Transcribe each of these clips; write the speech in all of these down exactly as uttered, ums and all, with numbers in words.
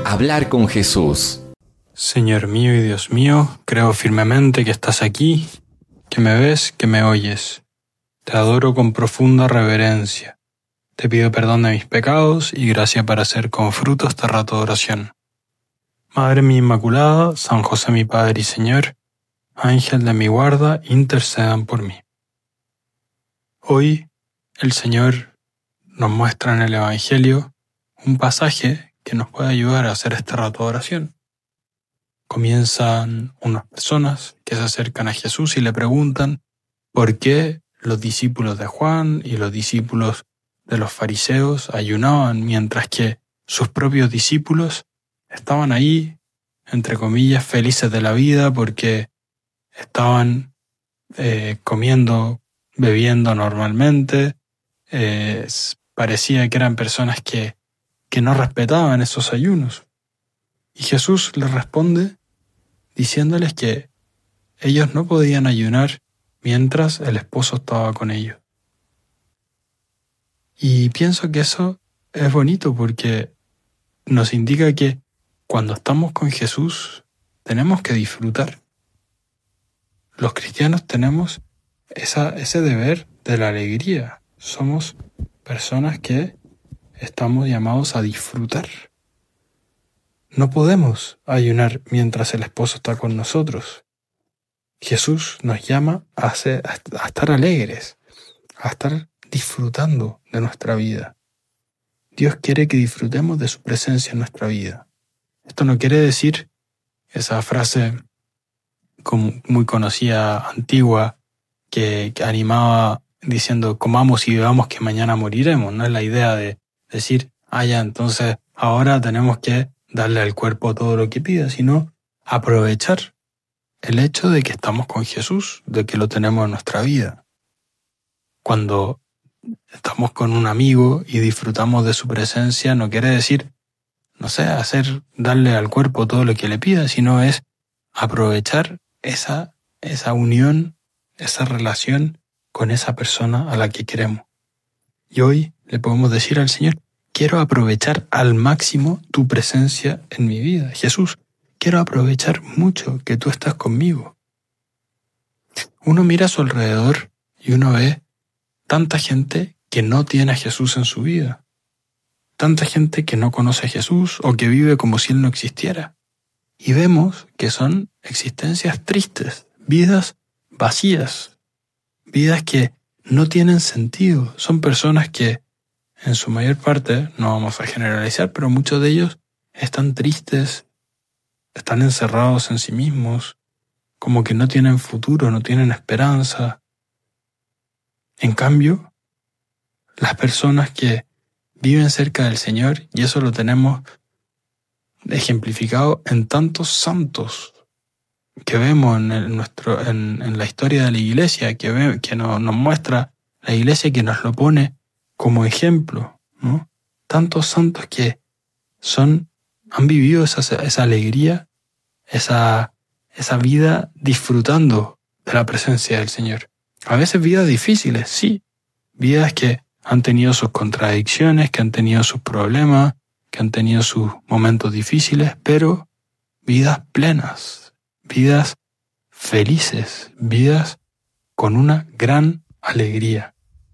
Hablar con Jesús. Señor mío y Dios mío, creo firmemente que estás aquí, que me ves, que me oyes. Te adoro con profunda reverencia. Te pido perdón de mis pecados y gracia para hacer con fruto este rato de oración. Madre mía Inmaculada, San José mi Padre y Señor, Ángel de mi guarda, intercedan por mí. Hoy el Señor nos muestra en el Evangelio un pasaje que nos puede ayudar a hacer este rato de oración. Comienzan unas personas que se acercan a Jesús y le preguntan por qué los discípulos de Juan y los discípulos de los fariseos ayunaban mientras que sus propios discípulos estaban ahí, entre comillas, felices de la vida porque estaban eh, comiendo, bebiendo normalmente. Eh, parecía que eran personas que, que no respetaban esos ayunos. Y Jesús les responde diciéndoles que ellos no podían ayunar mientras el esposo estaba con ellos. Y pienso que eso es bonito porque nos indica que cuando estamos con Jesús tenemos que disfrutar. Los cristianos tenemos esa, ese deber de la alegría. Somos personas que estamos llamados a disfrutar. No podemos ayunar mientras el esposo está con nosotros. Jesús nos llama a, ser, a estar alegres, a estar disfrutando de nuestra vida. Dios quiere que disfrutemos de su presencia en nuestra vida. Esto no quiere decir esa frase como muy conocida, antigua, que, que animaba diciendo comamos y bebamos que mañana moriremos. No es la idea de decir, ah ya, entonces ahora tenemos que darle al cuerpo todo lo que pida, sino aprovechar el hecho de que estamos con Jesús, de que lo tenemos en nuestra vida. Cuando estamos con un amigo y disfrutamos de su presencia, no quiere decir, no sé, hacer, darle al cuerpo todo lo que le pida, sino es aprovechar esa, esa unión, esa relación con esa persona a la que queremos. Y hoy le podemos decir al Señor, quiero aprovechar al máximo tu presencia en mi vida. Jesús, quiero aprovechar mucho que tú estás conmigo. Uno mira a su alrededor y uno ve tanta gente que no tiene a Jesús en su vida. Tanta gente que no conoce a Jesús o que vive como si Él no existiera. Y vemos que son existencias tristes, vidas vacías, vidas que no tienen sentido. Son personas que, en su mayor parte, no vamos a generalizar, pero muchos de ellos están tristes, están encerrados en sí mismos, como que no tienen futuro, no tienen esperanza. En cambio, las personas que viven cerca del Señor, y eso lo tenemos ejemplificado en tantos santos que vemos en, el, nuestro, en, en la historia de la Iglesia, que, ve, que no, nos muestra la Iglesia, que nos lo pone como ejemplo, ¿no? Tantos santos que son, han vivido esa, esa alegría, esa, esa vida disfrutando de la presencia del Señor. A veces vidas difíciles, sí, vidas que han tenido sus contradicciones, que han tenido sus problemas, que han tenido sus momentos difíciles, pero vidas plenas, vidas felices, vidas con una gran alegría.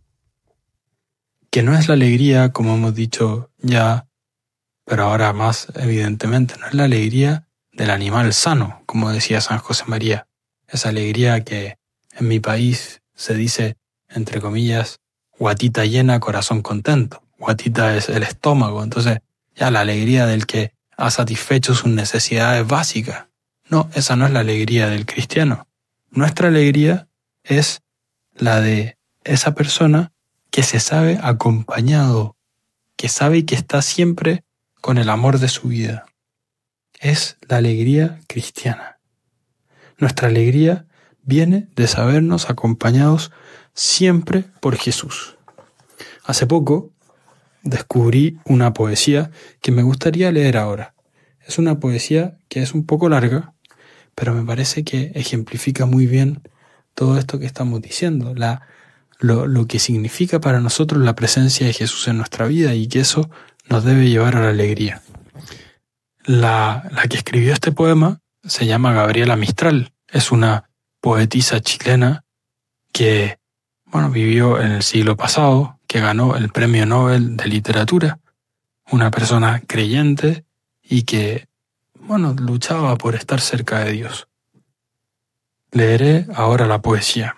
Que no es la alegría, como hemos dicho ya, pero ahora más evidentemente, no es la alegría del animal sano, como decía San José María. Esa alegría que en mi país se dice, entre comillas, guatita llena, corazón contento. Guatita es el estómago, entonces ya la alegría del que ha satisfecho sus necesidades básicas. No, esa no es la alegría del cristiano. Nuestra alegría es la de esa persona que se sabe acompañado, que sabe que está siempre con el amor de su vida. Es la alegría cristiana. Nuestra alegría viene de sabernos acompañados siempre por Jesús. Hace poco descubrí una poesía que me gustaría leer ahora. Es una poesía que es un poco larga, pero me parece que ejemplifica muy bien todo esto que estamos diciendo, la, lo, lo que significa para nosotros la presencia de Jesús en nuestra vida y que eso nos debe llevar a la alegría. La, la que escribió este poema se llama Gabriela Mistral. Es una poetisa chilena que, bueno, vivió en el siglo pasado, que ganó el Premio Nobel de Literatura, una persona creyente y que, bueno, luchaba por estar cerca de Dios. Leeré ahora la poesía.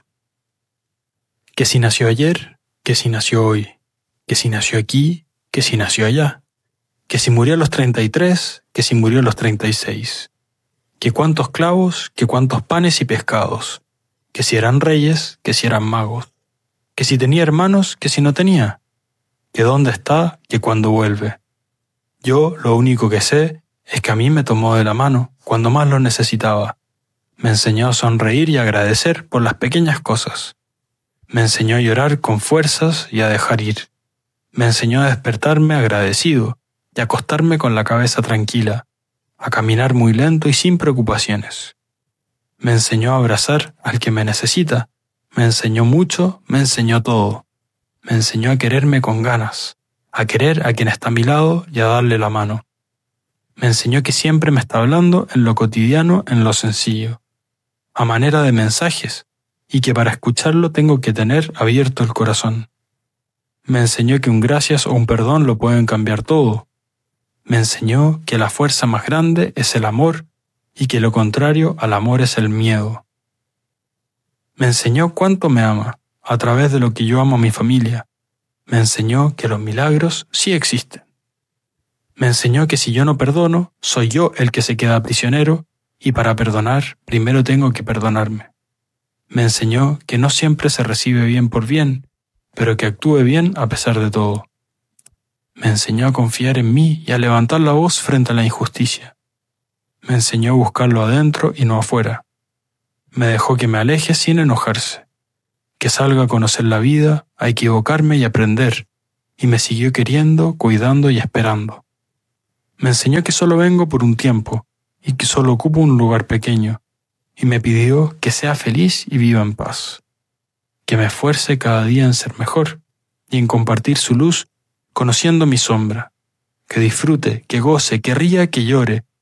Que si nació ayer, que si nació hoy, que si nació aquí, que si nació allá, que si murió a los treinta y tres, que si murió a los treinta y seis, que cuántos clavos, que cuántos panes y pescados, que si eran reyes, que si eran magos, que si tenía hermanos, que si no tenía, que dónde está, que cuándo vuelve. Yo lo único que sé es que a mí me tomó de la mano cuando más lo necesitaba. Me enseñó a sonreír y agradecer por las pequeñas cosas. Me enseñó a llorar con fuerzas y a dejar ir. Me enseñó a despertarme agradecido y a acostarme con la cabeza tranquila, a caminar muy lento y sin preocupaciones. Me enseñó a abrazar al que me necesita. Me enseñó mucho, me enseñó todo. Me enseñó a quererme con ganas, a querer a quien está a mi lado y a darle la mano. Me enseñó que siempre me está hablando en lo cotidiano, en lo sencillo, a manera de mensajes, y que para escucharlo tengo que tener abierto el corazón. Me enseñó que un gracias o un perdón lo pueden cambiar todo. Me enseñó que la fuerza más grande es el amor y que lo contrario al amor es el miedo. Me enseñó cuánto me ama a través de lo que yo amo a mi familia. Me enseñó que los milagros sí existen. Me enseñó que si yo no perdono, soy yo el que se queda prisionero y para perdonar primero tengo que perdonarme. Me enseñó que no siempre se recibe bien por bien, pero que actúe bien a pesar de todo. Me enseñó a confiar en mí y a levantar la voz frente a la injusticia. Me enseñó a buscarlo adentro y no afuera. Me dejó que me aleje sin enojarse, que salga a conocer la vida, a equivocarme y aprender, y me siguió queriendo, cuidando y esperando. Me enseñó que solo vengo por un tiempo y que solo ocupo un lugar pequeño, y me pidió que sea feliz y viva en paz, que me esfuerce cada día en ser mejor y en compartir su luz conociendo mi sombra, que disfrute, que goce, que ría, que llore,